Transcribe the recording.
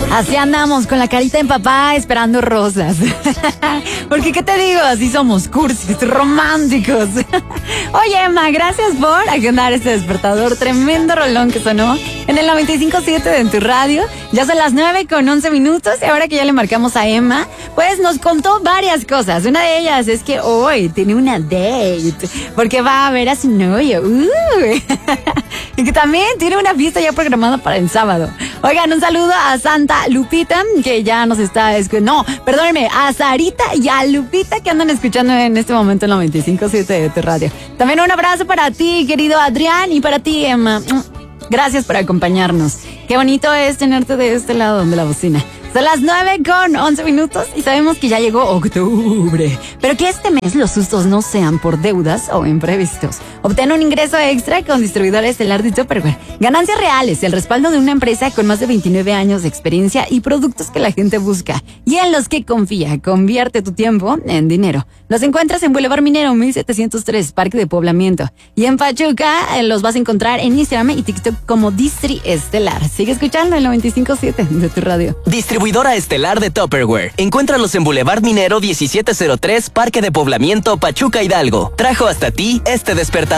Así andamos, con la carita en papá, esperando rosas. Porque, ¿qué te digo? Así somos cursis, románticos. Oye, Emma, gracias por agendar este despertador. Tremendo rolón que sonó en el 95.7 de tu radio. Ya son las 9:11. Y ahora que ya le marcamos a Emma, pues nos contó varias cosas. Una de ellas es que hoy tiene una date, porque va a ver a su novio. Y que también tiene una fiesta ya programada para el sábado. Oigan, un saludo a Santa Lupita, que ya nos está escuchando. No, perdónenme, a Sarita y a Lupita, que andan escuchando en este momento en 95.7 de tu radio. También un abrazo para ti, querido Adrián, y para ti, Emma. Gracias por acompañarnos. Qué bonito es tenerte de este lado de la bocina. Son las 9:11 y sabemos que ya llegó octubre. Pero que este mes los sustos no sean por deudas o imprevistos. Obtén un ingreso extra con Distribuidora Estelar de Tupperware. Ganancias reales, el respaldo de una empresa con más de 29 años de experiencia y productos que la gente busca y en los que confía. Convierte tu tiempo en dinero. Los encuentras en Boulevard Minero 1703, Parque de Poblamiento. Y en Pachuca los vas a encontrar en Instagram y TikTok como Distri Estelar. Sigue escuchando el 95.7 de tu radio. Distribuidora Estelar de Tupperware. Encuéntralos en Boulevard Minero 1703, Parque de Poblamiento, Pachuca, Hidalgo. Trajo hasta ti este despertador.